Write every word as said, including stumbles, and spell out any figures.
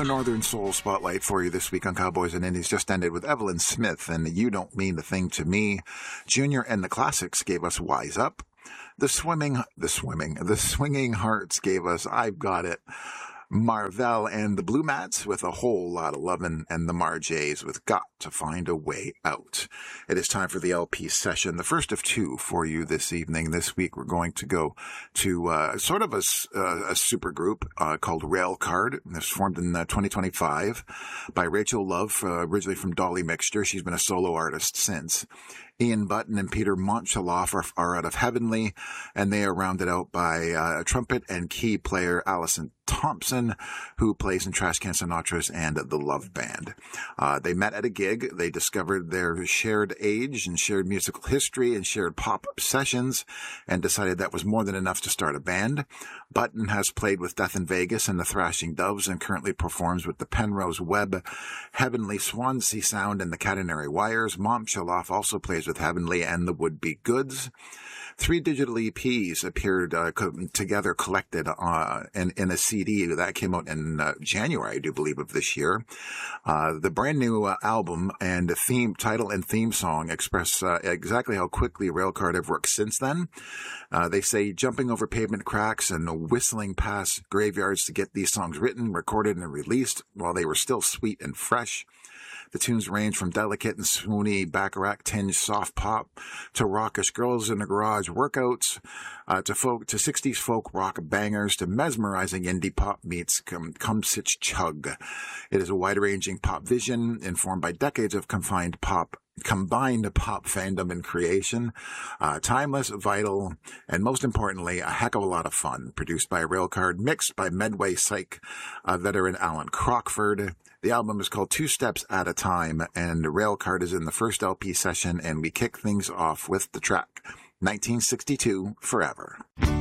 The Northern Soul Spotlight for you this week on Cowboys and Indies just ended with Evelyn Smith and You Don't Mean the Thing to Me. Junior and the Classics gave us Wise Up. The Swimming, the Swimming, the Swinging Hearts gave us I've Got It. Marvell and the Blue Mats with A Whole Lot of Lovin', and the Marjays with Got to Find a Way Out. It is time for the L P session, the first of two for you this evening. This week we're going to go to uh, sort of a, uh, a super group uh, called Railcard. It was formed in uh, twenty twenty-five by Rachel Love, uh, originally from Dolly Mixture. She's been a solo artist since. Ian Button and Peter Montchaloff are, are out of Heavenly, and they are rounded out by uh, trumpet and key player Allison Thompson, who plays in Trashcan Sinatras and the Love Band. Uh, they met at a gig. They discovered their shared age and shared musical history and shared pop obsessions and decided that was more than enough to start a band. Button has played with Death in Vegas and the Thrashing Doves and currently performs with the Penrose Web, Heavenly, Swansea Sound, and the Catenary Wires. Montchaloff also plays with Heavenly and the Would Be Goods. Three digital E Ps appeared uh, co- together, collected uh, in, in a C D that came out in uh, January, I do believe, of this year. Uh, the brand new uh, album and the theme, title and theme song express uh, exactly how quickly Railcard have worked since then. Uh, they say jumping over pavement cracks and whistling past graveyards to get these songs written, recorded, and released while they were still sweet and fresh. The tunes range from delicate and swoony Bacharach-tinged soft pop to rockish girls in the garage workouts, uh, to folk to sixties folk rock bangers, to mesmerizing indie pop meets come, come sitch chug. It is a wide-ranging pop vision informed by decades of confined pop combined pop fandom and creation, uh, timeless, vital, and most importantly, a heck of a lot of fun. Produced by Railcard, mixed by Medway Psych uh, veteran Alan Crockford. The album is called Two Steps at a Time, and Railcard is in the first L P session, and we kick things off with the track nineteen sixty-two, Forever.